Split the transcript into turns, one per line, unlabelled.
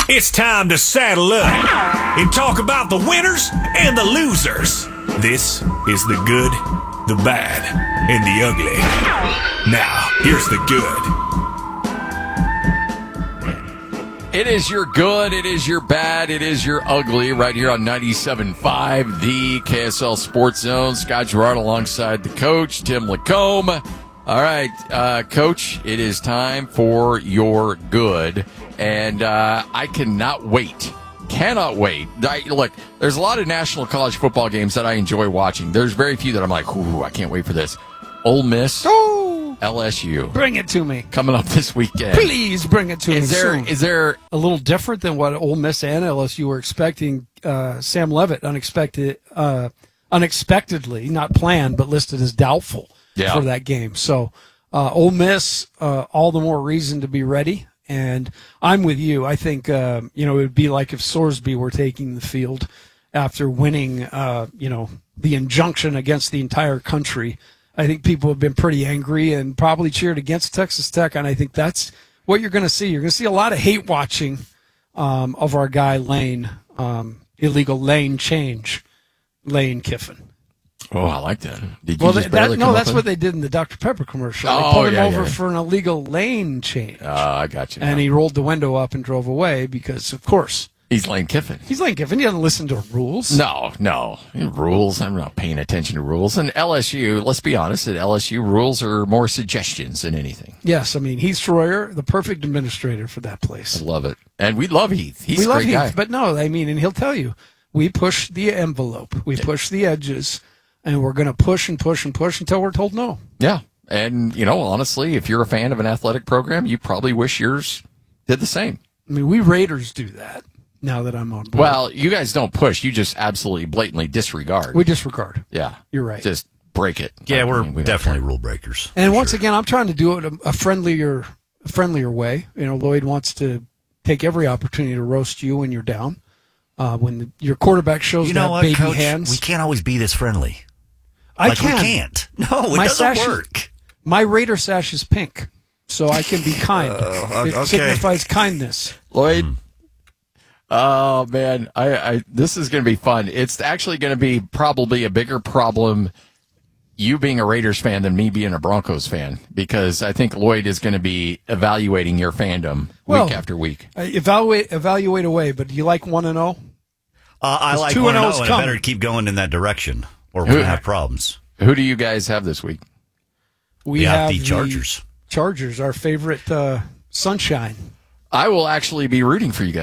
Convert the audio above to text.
It's time to saddle up and talk about the winners and the losers. This is the good, the bad, and the ugly. Now, here's the good.
It is your good, it is your bad, it is your ugly, right here on 97.5, the KSL Sports Zone. Scott Gerard alongside the coach, Tim Lacombe. All right, Coach, it is time for your good, and I cannot wait. Look, there's a lot of national college football games that I enjoy watching. There's very few that I'm like, ooh, I can't wait for this. Ole Miss, LSU.
Bring it to me.
Coming up this weekend.
Please bring it to me soon.
Is there
a little different than what Ole Miss and LSU were expecting? Sam Levitt unexpectedly, not planned, but listed as doubtful for that game. So Ole Miss, all the more reason to be ready. And I'm with you. I think, it would be like if Sorsby were taking the field after winning, the injunction against the entire country. I think people have been pretty angry and probably cheered against Texas Tech. And I think that's what you're going to see. You're going to see a lot of hate watching of our guy Lane, illegal lane change, Lane Kiffin.
Oh, I like that. That's
what they did in the Dr. Pepper commercial. They
Oh,
pulled him
yeah,
over
yeah.
for an illegal lane change.
Oh, I got you.
And he rolled the window up and drove away because, of course,
he's Lane Kiffin.
He's Lane Kiffin. He doesn't listen to rules.
No. Rules. I'm not paying attention to rules. And LSU, let's be honest, at LSU, rules are more suggestions than anything.
Yes, I mean, Heath Schroyer, the perfect administrator for that place.
I love it. And we love Heath. He's a great guy.
But no, I mean, and he'll tell you, we push the envelope. We push the edges. And we're going to push and push and push until we're told no.
Yeah. And, honestly, if you're a fan of an athletic program, you probably wish yours did the same.
I mean, we Raiders do that now that I'm on board.
Well, you guys don't push. You just absolutely blatantly disregard.
We disregard.
Yeah.
You're right.
Just break it.
Yeah, we're definitely rule breakers.
And once again, I'm trying to do it a friendlier way. Lloyd wants to take every opportunity to roast you when you're down. When your quarterback shows baby
Coach?
hands.
We can't always be this friendly.
We
can't. No, it doesn't work.
My Raider sash is pink, so I can be kind. It signifies kindness.
Lloyd, oh, man, this is going to be fun. It's actually going to be probably a bigger problem, you being a Raiders fan, than me being a Broncos fan, because I think Lloyd is going to be evaluating your fandom week after week.
Evaluate away, but do you like 1-0?
I like 1-0, and I better keep going in that direction, or we're going to have problems.
Who do you guys have this week?
We have
the Chargers.
Chargers, our favorite sunshine.
I will actually be rooting for you guys.